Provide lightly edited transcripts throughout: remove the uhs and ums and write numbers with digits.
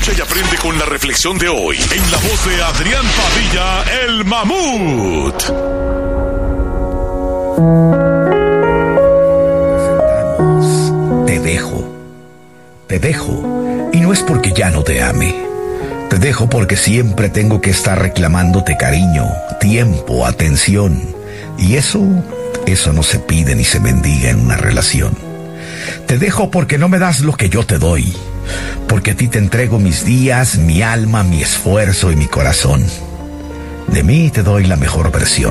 Escucha y aprende con la reflexión de hoy en la voz de Adrián Padilla, el Mamut. Te dejo, y no es porque ya no te ame. Te dejo porque siempre tengo que estar reclamándote cariño, tiempo, atención. Y eso no se pide ni se mendiga en una relación. Te dejo porque no me das lo que yo te doy, porque a ti te entrego mis días, mi alma, mi esfuerzo y mi corazón. De mí te doy la mejor versión,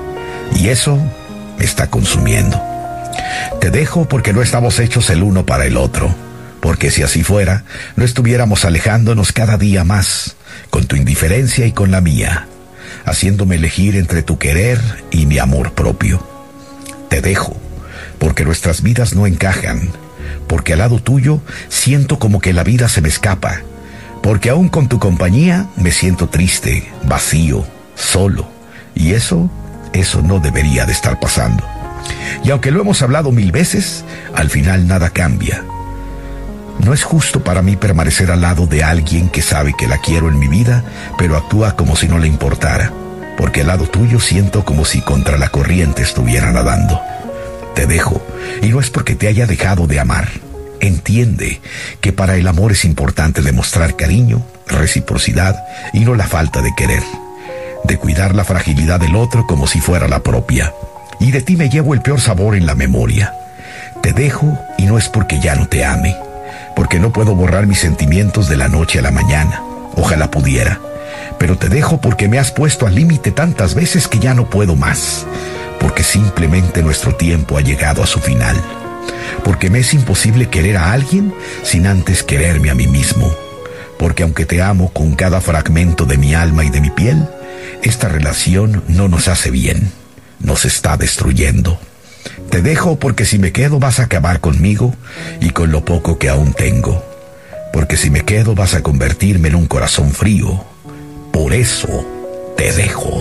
y eso me está consumiendo. Te dejo porque no estamos hechos el uno para el otro, porque si así fuera, no estuviéramos alejándonos cada día más, con tu indiferencia y con la mía, haciéndome elegir entre tu querer y mi amor propio. Te dejo porque nuestras vidas no encajan, porque al lado tuyo siento como que la vida se me escapa, porque aún con tu compañía me siento triste, vacío, solo, y eso no debería de estar pasando. Y aunque lo hemos hablado 1000 veces, al final nada cambia. No es justo para mí permanecer al lado de alguien que sabe que la quiero en mi vida, pero actúa como si no le importara, porque al lado tuyo siento como si contra la corriente estuviera nadando. Te dejo, y no es porque te haya dejado de amar. Entiende que para el amor es importante demostrar cariño, reciprocidad y no la falta de querer, de cuidar la fragilidad del otro como si fuera la propia. Y de ti me llevo el peor sabor en la memoria. Te dejo, y no es porque ya no te ame, porque no puedo borrar mis sentimientos de la noche a la mañana. Ojalá pudiera, pero te dejo porque me has puesto al límite tantas veces que ya no puedo más, porque simplemente nuestro tiempo ha llegado a su final, porque me es imposible querer a alguien sin antes quererme a mí mismo, porque aunque te amo con cada fragmento de mi alma y de mi piel, esta relación no nos hace bien, nos está destruyendo. Te dejo porque si me quedo vas a acabar conmigo y con lo poco que aún tengo, porque si me quedo vas a convertirme en un corazón frío. Por eso te dejo.